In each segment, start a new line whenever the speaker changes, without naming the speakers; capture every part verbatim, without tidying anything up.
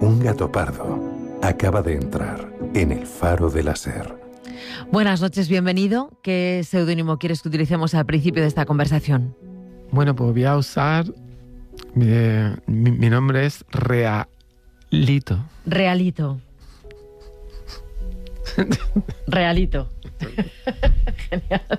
Un gato pardo acaba de entrar en el faro de la SER.
Buenas noches, bienvenido. ¿Qué seudónimo quieres que utilicemos al principio de esta conversación?
Bueno, pues voy a usar... Eh, mi, mi nombre es Realito.
Realito. Realito. Genial.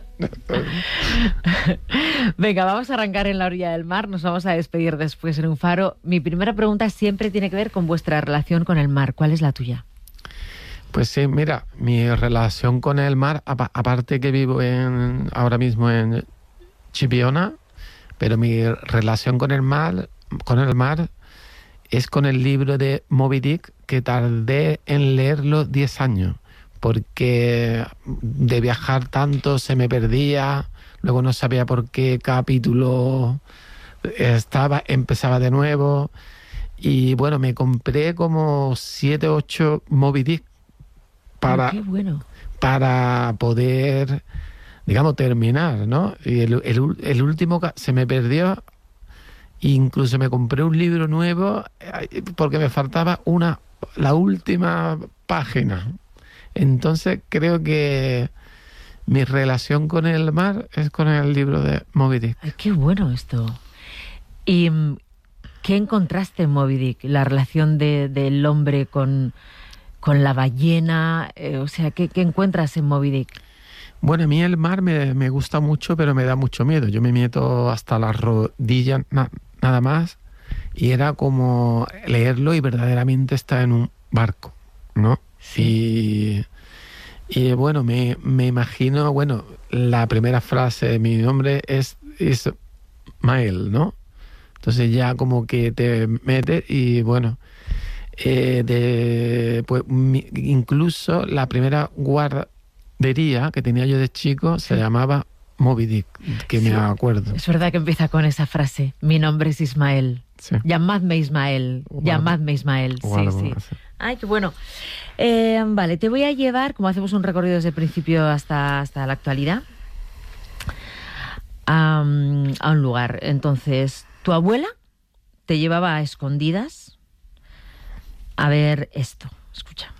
Venga, vamos a arrancar en la orilla del mar. Nos vamos a despedir después en un faro. Mi primera pregunta siempre tiene que ver con vuestra relación con el mar. ¿Cuál es la tuya?
Pues sí, mira, mi relación con el mar, aparte que vivo en ahora mismo en Chipiona, pero mi relación con el mar, con el mar es con el libro de Moby Dick, que tardé en leerlo diez años, porque de viajar tanto se me perdía, luego no sabía por qué capítulo estaba, empezaba de nuevo, y bueno, me compré como siete, ocho Moby Dick para,
oh, qué bueno.
para poder, digamos, terminar, ¿no? Y el, el, el último se me perdió, incluso me compré un libro nuevo porque me faltaba una, la última página. Entonces creo que mi relación con el mar es con el libro de Moby Dick.
Ay, qué bueno esto. ¿Y qué encontraste en Moby Dick? La relación de, del hombre con, con la ballena, eh, o sea, ¿qué, qué encuentras en Moby Dick?
Bueno, a mí el mar me, me gusta mucho, pero me da mucho miedo. Yo me meto hasta las rodillas na, nada más, y era como leerlo y verdaderamente estar en un barco, ¿no? Sí. Y, y bueno, me, me imagino, bueno, la primera frase, mi nombre es Ismael, ¿no? Entonces ya como que te metes y bueno, eh, de, pues, mi, incluso la primera guardería que tenía yo de chico se llamaba Moby Dick, que sí, me acuerdo.
Es verdad que empieza con esa frase, mi nombre es Ismael. Sí. Llamadme Ismael, bueno, llamadme Ismael. Bueno, sí, bueno, sí. sí. Ay, qué bueno. Eh, vale, te voy a llevar, como hacemos un recorrido desde el principio hasta, hasta la actualidad, a, a un lugar. Entonces, tu abuela te llevaba a escondidas a ver esto. Escucha.